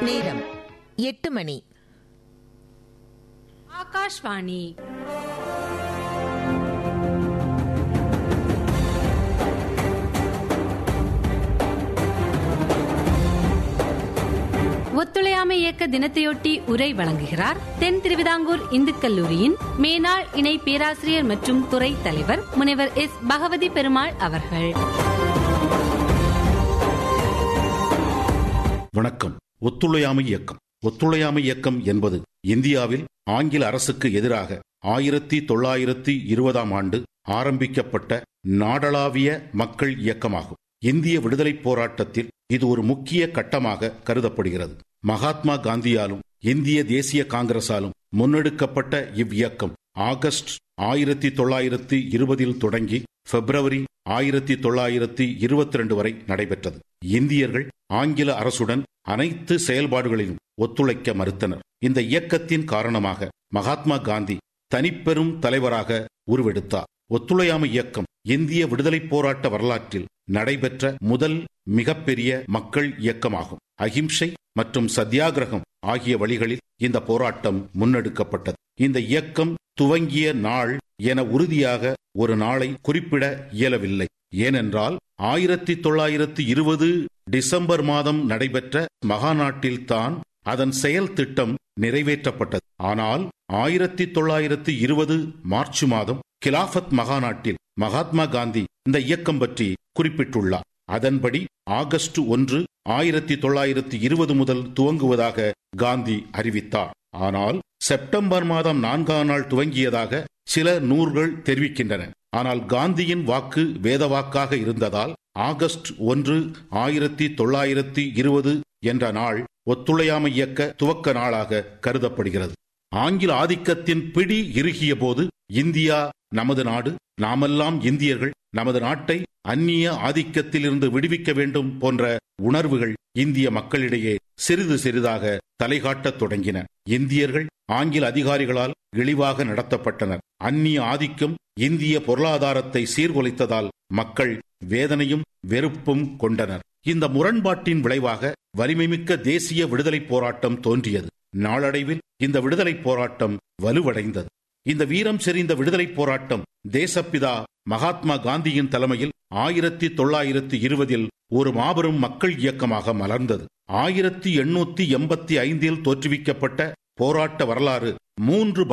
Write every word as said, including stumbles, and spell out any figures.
நேரம் எட்டு மணி. ஆகாஷ்வாணி. ஒத்துழையாமை இயக்க தினத்தையொட்டி உரை வழங்குகிறார் தென் திருவிதாங்கூர் இந்து கல்லூரியின் மேனாள் இணை பேராசிரியர் மற்றும் துறை தலைவர் முனைவர் எஸ் பகவதி பெருமாள் அவர்கள். வணக்கம். ஒத்துழையாமை இயக்கம். ஒத்துழையாமை இயக்கம் என்பது இந்தியாவில் ஆங்கில அரசுக்கு எதிராக ஆயிரத்தி தொள்ளாயிரத்தி இருபதாம் ஆண்டு ஆரம்பிக்கப்பட்ட நாடளாவிய மக்கள் இயக்கமாகும். இந்திய விடுதலைப் போராட்டத்தில் இது ஒரு முக்கிய கட்டமாக கருதப்படுகிறது. மகாத்மா காந்தியாலும் இந்திய தேசிய காங்கிரசாலும் முன்னெடுக்கப்பட்ட இவ்வியக்கம் ஆகஸ்ட் ஆயிரத்தி தொள்ளாயிரத்தி இருபதில் தொடங்கி பிப்ரவரி ஆயிரத்தி தொள்ளாயிரத்தி இருபத்தி ரெண்டு வரை நடைபெற்றது. இந்தியர்கள் ஆங்கில அரசுடன் அனைத்து செயல்பாடுகளிலும் ஒத்துழைக்க மறுத்தனர். இந்த இயக்கத்தின் காரணமாக மகாத்மா காந்தி தனிப்பெரும் தலைவராக உருவெடுத்தார். ஒத்துழையாமை இயக்கம் இந்திய விடுதலைப் போராட்ட வரலாற்றில் நடைபெற்ற முதல் மிகப்பெரிய மக்கள் இயக்கமாகும். அகிம்சை மற்றும் சத்தியாகிரகம் ஆகிய வழிகளில் இந்த போராட்டம் முன்னெடுக்கப்பட்டது. இந்த இயக்கம் துவங்கிய நாள் என உறுதியாக ஒரு நாளை குறிப்பிட இயலவில்லை. ஏனென்றால் ஆயிரத்தி தொள்ளாயிரத்தி இருபது டிசம்பர் மாதம் நடைபெற்ற மகாநாட்டில் தான் அதன் செயல் திட்டம் நிறைவேற்றப்பட்டது. ஆனால் ஆயிரத்தி தொள்ளாயிரத்தி இருபது மார்ச் மாதம் கிலாபத் மகாநாட்டில் மகாத்மா காந்தி இந்த இயக்கம் பற்றி குறிப்பிட்டுள்ளார். அதன்படி ஆகஸ்ட் ஒன்று ஆயிரத்தி தொள்ளாயிரத்தி இருபது முதல் துவங்குவதாக காந்தி அறிவித்தார். ஆனால் செப்டம்பர் மாதம் நான்காம் நாள் துவங்கியதாக சில நூல்கள் தெரிவிக்கின்றன. ஆனால் காந்தியின் வாக்கு வேத வாக்காக இருந்ததால் ஆகஸ்ட் ஒன்று ஆயிரத்தி தொள்ளாயிரத்தி இருபது என்ற நாள் ஒத்துழையாமை இயக்க துவக்க நாளாக கருதப்படுகிறது. ஆங்கில ஆதிக்கத்தின் பிடி இறுகிய போது இந்தியா நமது நாடு, நாமெல்லாம் இந்தியர்கள், நமது நாட்டை அந்நிய ஆதிக்கத்தில் இருந்து விடுவிக்க வேண்டும் போன்ற உணர்வுகள் இந்திய மக்களிடையே சிறிது சிறிதாக தலைகாட்டத் தொடங்கின. இந்தியர்கள் ஆங்கில அதிகாரிகளால் இழிவாக நடத்தப்பட்டனர். அந்நிய ஆதிக்கம் இந்திய பொருளாதாரத்தை சீர்குலைத்ததால் மக்கள் வேதனையும் வெறுப்பும் கொண்டனர். இந்த முரண்பாட்டின் விளைவாக வலிமைமிக்க தேசிய விடுதலைப் போராட்டம் தோன்றியது. நாளடைவில் இந்த விடுதலைப் போராட்டம் வலுவடைந்தது. இந்த வீரம் செறிந்த விடுதலைப் போராட்டம் தேசப்பிதா மகாத்மா காந்தியின் தலைமையில் ஆயிரத்தி தொள்ளாயிரத்தி இருபதில் ஒரு மாபெரும் மக்கள் இயக்கமாக மலர்ந்தது. ஆயிரத்தி எண்ணூத்தி எண்பத்தி ஐந்தில் தோற்றுவிக்கப்பட்ட போராட்ட வரலாறு மூன்று